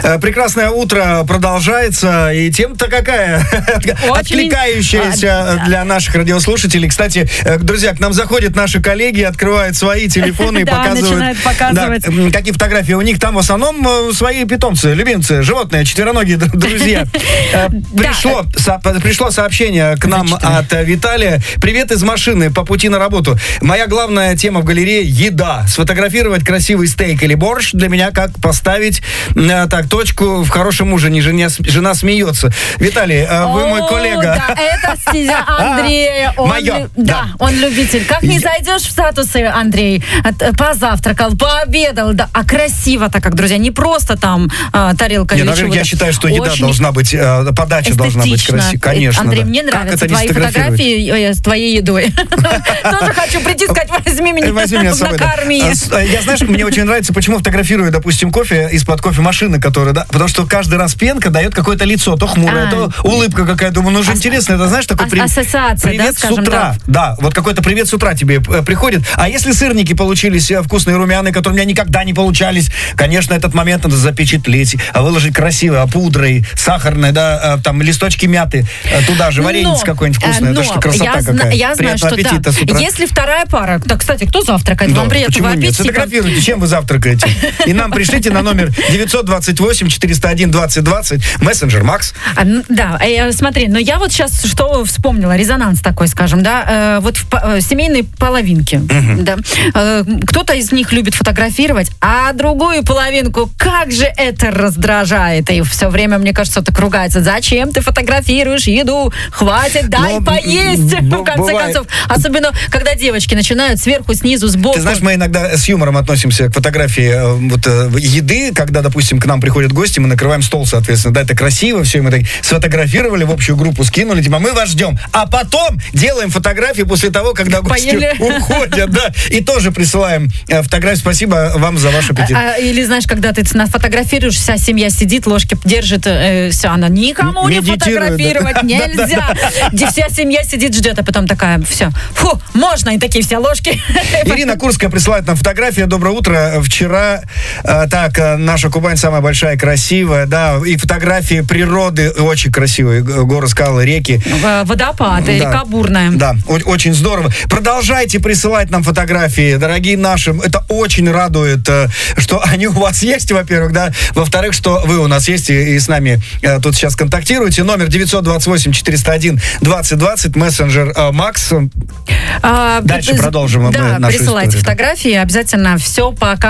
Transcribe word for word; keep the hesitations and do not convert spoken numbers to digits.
Прекрасное утро продолжается, и тема-то какая? Очень откликающаяся для наших радиослушателей. Кстати, друзья, к нам заходят наши коллеги, открывают свои телефоны и показывают, показывать. Да, какие фотографии у них. Там в основном свои питомцы, любимцы, животные, четвероногие друзья. Пришло, со, пришло сообщение к нам от Виталия. Привет из машины по пути на работу. Моя главная тема в галерее — еда. Сфотографировать красивый стейк или борщ для меня как поставить так точку в хорошем ужине. Жена, жена смеется. Виталий, вы мой коллега. Да, это стезя Андрея. Он, Моё, да, да. он любитель. Как не зайдешь в статусы, Андрей, позавтракал, пообедал, да, а красиво-то как, друзья, не просто там а, тарелка не, или чего-то. Я считаю, что еда Очень должна быть, э, подача должна быть красивой. Конечно. Андрей, да. мне нравятся твои фотографии с твоей едой. Тоже хочу прийти сказать, возьми меня, накорми. Я, знаешь, мне очень нравится, почему фотографирую, допустим, кофе из-под кофемашины, которая, да, потому что каждый раз пенка дает какое-то лицо, то хмурое, а, то улыбка какая-то. Думаю, ну же интересно, это, знаешь, такой при... ассоциация, привет да, с утра. Да. да, вот какой-то привет с утра тебе приходит. А если сырники получились вкусные, румяные, которые у меня никогда не получались, конечно, этот момент надо запечатлеть, выложить красиво, пудрой, сахарной, да, там листочки мяты, туда же, варенье какое-нибудь вкусное. Это что, красота я какая. Зна- я знаю, что да. С утра. Если вторая пара, так, кстати, кто завтракает? Да, Вам приятного аппетита. Сфотографируйте, чем вы завтракаете. И нам пришлите на номер девятьсот двадцать восемь четыреста один двадцать двадцать, мессенджер Макс. А, да, э, смотри, но я вот сейчас что вспомнила, резонанс такой, скажем, да, э, вот в э, семейной половинке, uh-huh. да, э, кто-то из них любит фотографировать, а другую половинку, как же это раздражает, и все время, мне кажется, так ругается, зачем ты фотографируешь еду, хватит, дай но, поесть, б- в конце бывает. концов, особенно, когда девочки начинают сверху, снизу, сбоку. Ты знаешь, мы иногда с юмором относимся к фотографии вот, еды, когда, допустим, к нам приходят гости, мы накрываем стол, соответственно, да, это красиво, все, мы так сфотографировали, в общую группу скинули, типа, мы вас ждем, а потом делаем фотографии после того, когда гости Поели. уходят, да, и тоже присылаем фотографии. Спасибо вам за ваш аппетит. А, или, знаешь, когда ты нафотографируешь, вся семья сидит, ложки держит, э, все, она никому не фотографировать да. нельзя. Где вся семья сидит, ждет, а потом такая, все, фу, можно, и такие все ложки. Ирина Курская присылает нам фотографии. Доброе утро. Вчера, э, так, наша Кубань самая большая, красивая, да, и фотографии природы очень красивые, горы, скалы, реки. Водопад, да. река бурная. Да, о- очень здорово. Продолжайте присылать нам фотографии, дорогие наши. Это очень радует, э, что они у вас есть, во-первых, да, во-вторых, что вы у нас есть и, и с нами э, тут сейчас контактируете. Номер девятьсот двадцать восемь четыреста один двадцать двадцать, мессенджер э, Макс. А, Дальше продолжим да, мы нашу присылайте историю. Фотографии, обязательно все пока.